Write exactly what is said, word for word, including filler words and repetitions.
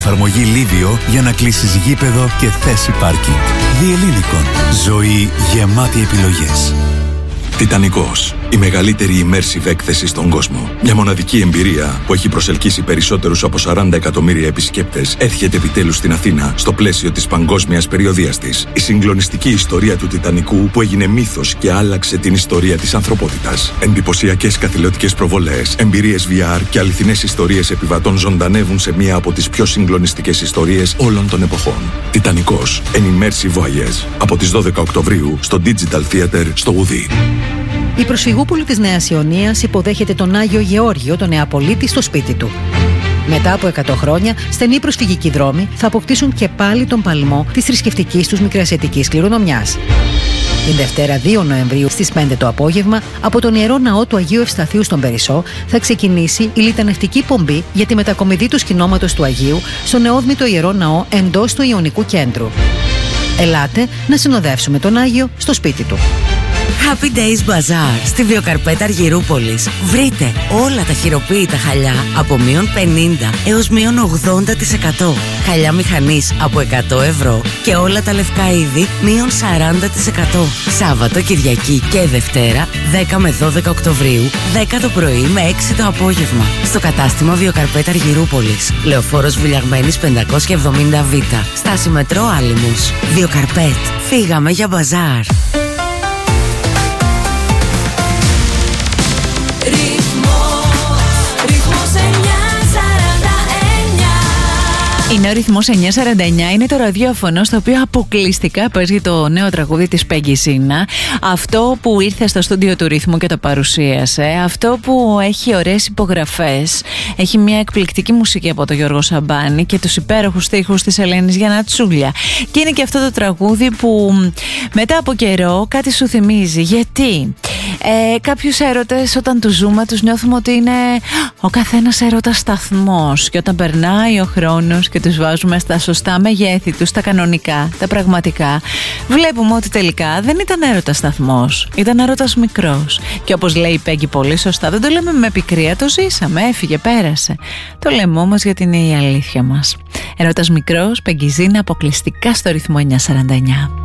Εφαρμογή Λίβιο για να κλείσεις γήπεδο και θέση πάρκινγκ. Διελλήνικον. Ζωή γεμάτη επιλογές. Τιτανικός. Η μεγαλύτερη immersive έκθεση στον κόσμο. Μια μοναδική εμπειρία που έχει προσελκύσει περισσότερους από σαράντα εκατομμύρια επισκέπτες έρχεται επιτέλους στην Αθήνα στο πλαίσιο της παγκόσμιας περιοδείας της. Η συγκλονιστική ιστορία του Τιτανικού που έγινε μύθος και άλλαξε την ιστορία της ανθρωπότητας. Εντυπωσιακές καθηλωτικές προβολές, εμπειρίες βι αρ και αληθινές ιστορίες επιβατών ζωντανεύουν σε μία από τις πιο συγκλονιστικές ιστορίες όλων των εποχών. Τιτανικός. An immersive voyage. Από τις δώδεκα Οκτωβρίου στο Digital Theater στο Ουδί. Η προσφυγούπολη της Νέας Ιωνίας υποδέχεται τον Άγιο Γεώργιο, τον Νεαπολίτη, στο σπίτι του. Μετά από εκατό χρόνια, στενοί προσφυγικοί δρόμοι θα αποκτήσουν και πάλι τον παλμό της θρησκευτικής τους μικρασιατικής κληρονομιάς. Την Δευτέρα δύο Νοεμβρίου στις πέντε το απόγευμα, από τον Ιερό Ναό του Αγίου Ευσταθείου στον Περισσό, θα ξεκινήσει η λιτανευτική πομπή για τη μετακομιδή του σκηνώματος του Αγίου στο νεόδμητο Ιερό Ναό εντός του Ιωνικού Κέντρου. Ελάτε να συνοδεύσουμε τον Άγιο στο σπίτι του. Happy Days Bazaar στη Βιοκαρπέτα Αργυρούπολης. Βρείτε όλα τα χειροποίητα χαλιά από μείον πενήντα έως μείον ογδόντα τοις εκατό. Χαλιά μηχανής από εκατό ευρώ και όλα τα λευκά είδη μείον σαράντα τοις εκατό. Σάββατο, Κυριακή και Δευτέρα δέκα με δώδεκα Οκτωβρίου, δέκα το πρωί με έξι το απόγευμα. Στο κατάστημα Βιοκαρπέτα Αργυρούπολης. Λεωφόρος Βουλιαγμένης πεντακόσια εβδομήντα β. Στάση μετρό Άλυμος. Βιοκαρπέτ. Φύγαμε για μπαζάρ. Είναι ο ρυθμός εννιακόσια σαράντα εννιά, είναι το ραδιόφωνο στο οποίο αποκλειστικά παίζει το νέο τραγούδι της Πέγγι Ζήνα. Αυτό που ήρθε στο στούντιο του ρυθμού και το παρουσίασε. Αυτό που έχει ωραίες υπογραφές. Έχει μια εκπληκτική μουσική από τον Γιώργο Σαμπάνη και τους υπέροχους στίχους της Ελένης Γιαννατσούλια. Και είναι και αυτό το τραγούδι που μετά από καιρό κάτι σου θυμίζει. Γιατί ε, κάποιους έρωτες όταν τους ζούμε τους νιώθουμε ότι είναι ο καθένας έρωτας σταθμός. Και όταν περνάει ο χρόνος και τους βάζουμε στα σωστά μεγέθη τους, τα κανονικά, τα πραγματικά, βλέπουμε ότι τελικά δεν ήταν έρωτας σταθμός, ήταν έρωτας μικρός. Και όπως λέει η Πέγγι πολύ σωστά, δεν το λέμε με πικρία, το ζήσαμε, έφυγε, πέρασε. Το λέμε όμως γιατί είναι η αλήθεια μας. Έρωτας μικρός, Πέγγι Ζήνα, αποκλειστικά στο ρυθμό εννιακόσια σαράντα εννιά.